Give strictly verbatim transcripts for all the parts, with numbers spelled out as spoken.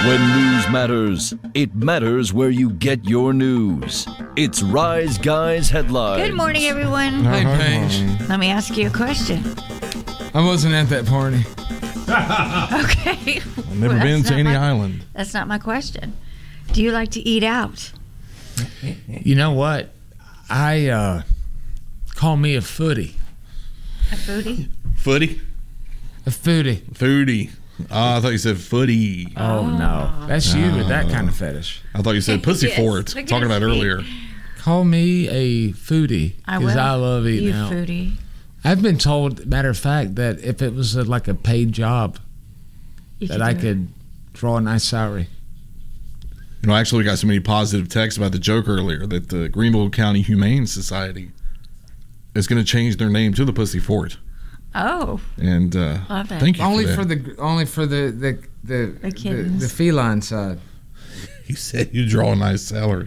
When news matters, it matters where you get your news. It's Rise Guys Headlines. Good morning, everyone. Hey, Paige. Let me ask you a question. I wasn't at that party. Okay. I've never Well, been that's to not any my- island. That's not my question. Do you like to eat out? You know what? I uh, call me a footy. A foodie? Footy? A foodie. Foodie. Oh, I thought you said footy. Oh, no. That's you with that kind of fetish. I thought you said pussy Yes, fort. look at Talking his about feet. earlier. Call me a foodie. I Because will. I love eating you out. foodie. I've been told, matter of fact, that if it was a, like a paid job, You that I do it. could draw a nice salary. You know, actually, we got so many positive texts about the joke earlier that the Greenville County Humane Society is going to change their name to the Pussy Fort. Oh, And uh, Love it. thank you Only for, for that. the only for the the the, The the, kittens. the feline side. You said you draw a nice salary.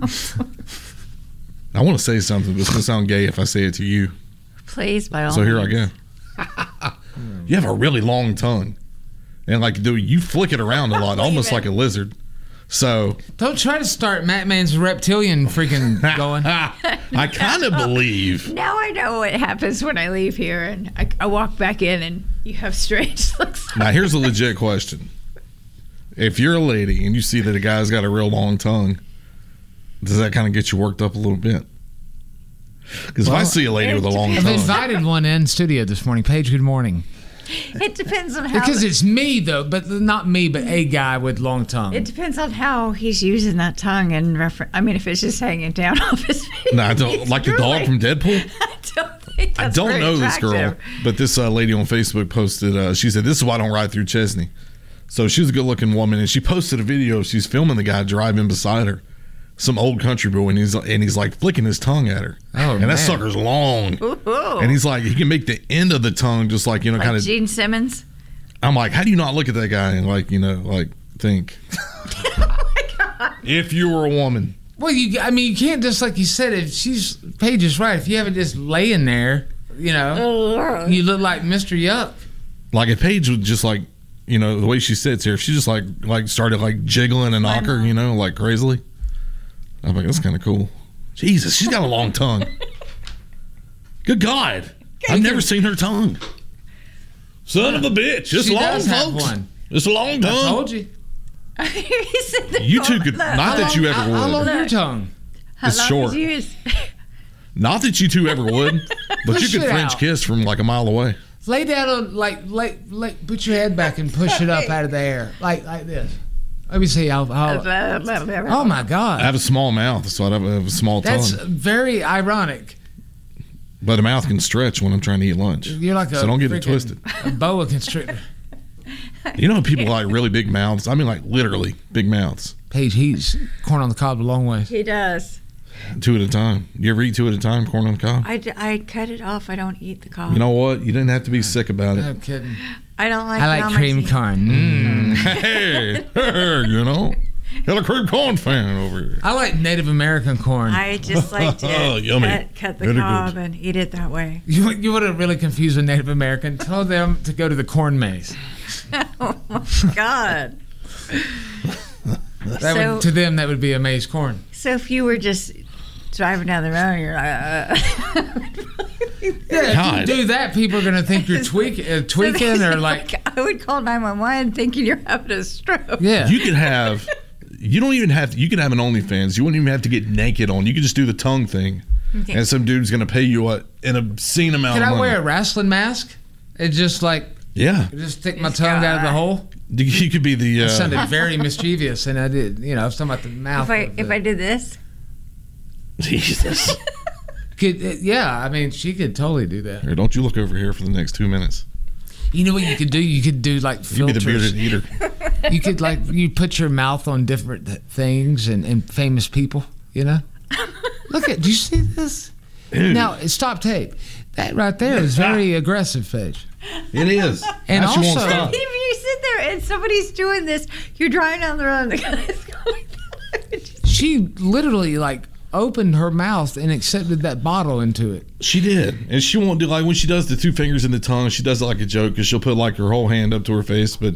I want to say something, but it's going to sound gay if I say it to you. please, by all So here I means. go. You have a really long tongue. And like, dude, you flick it around a lot, almost like a lizard. So Don't try to start Matt Man's reptilian freaking going. I kind of believe. Now I know what happens when I leave here and I, I walk back in and you have strange looks. Now, here's a legit question. If you're a lady and you see that a guy's got a real long tongue, does that kind of get you worked up a little bit? Because if I Well, see a lady with a long I've tongue, invited one in studio this morning. Paige, good morning. It depends on how. Because it's me, though, but not me, but a guy with long tongue. It depends on how he's using that tongue and reference. I mean, if it's just hanging down off his face. no, I don't like the dog from Deadpool. I don't think I that's don't very know this girl, attractive. but this uh, lady on Facebook posted. Uh, she said, "This is why I don't ride through Chesney." So she's a good-looking woman, and she posted a video. She's filming the guy driving beside her, some old country boy, and he's and he's like flicking his tongue at her. Oh, and man. that sucker's long, Ooh. and he's like he can make the end of the tongue just like you know Like kind of. Gene Simmons. I'm like, how do you not look at that guy and like you know like think? If you were a woman, well, you, I mean, you can't just, like you said, if she's, Paige is right. If you have it just laying there, you know, you look like Mister Yuck. like if Paige would just like you know the way she sits here, if she just like like started like jiggling a knocker, you know, like crazily. I'm like, that's kind of cool. Jesus, she's got a long tongue. Good God, I've never seen her tongue. Son of a bitch, it's She long, does have folks. one. It's a long I tongue. told you. He said that- You two could Look, not how that long- you ever How, how long would. your tongue? how it's long short. is yours? Not that you two ever would, but you Push could it French out. kiss from like a mile away. Lay down on, like, lay, lay, put your head back and push it up out of the air. Like like this. Let me see how, how oh my I God. have a small mouth, so I have a, have a small That's tongue. very ironic. But a mouth can stretch when I'm trying to eat lunch. You're like a So don't get it freaking- twisted. A boa constrictor. You know people like really big mouths? I mean like literally big mouths. Paige, he's corn on the cob a long way. He does. Two at a time. You ever eat two at a time, corn on the cob? I, d- I cut it off. I don't eat the cob. You know what? You didn't have to be sick about it. No kidding. I don't like. I it like on my cream teeth. corn. Mm. Hey, hey, you know? Got a cream corn fan over here. I like Native American corn. I just like to Oh, yummy. cut, cut the Very cob good. and eat it that way. You, you would have really confused a Native American. Tell them to go to the corn maze. Oh my God. That So- would, to them, that would be a maize corn. So if you were just driving down the road, and you're like, uh, Yeah, if God. you do that, people are going to think you're tweak, uh, tweaking or like, I would call nine one one thinking you're having a stroke. yeah. You could have, you don't even have, you could have an OnlyFans. You wouldn't even have to get naked on. You could just do the tongue thing. Okay. And some dude's going to pay you a, an obscene amount Can of I money. wear a wrestling mask? It's just like, Yeah. just stick my tongue out of the hole? You could be the. That Uh, sounded very mischievous, and I did, you know, I was talking about the mouth. If I of if the- I did this, Jesus. Could, uh, yeah, I mean, she could totally do that. Here, don't you look over here for the next two minutes. You know what you could do? You could do like You'd be the filters. bearded eater. You could like you put your mouth on different th- things and, and famous people. You know. Look at. Do you see this? Dude, Now stop tape. That right there is very aggressive, Paige. it is. And Now she won't also- stop. if you sit there and somebody's doing this, you're driving down the road and the guy's going. She literally like opened her mouth and accepted that bottle into it. She did, and she won't do like when she does the two fingers in the tongue. She does it like a joke because she'll put like her whole hand up to her face, but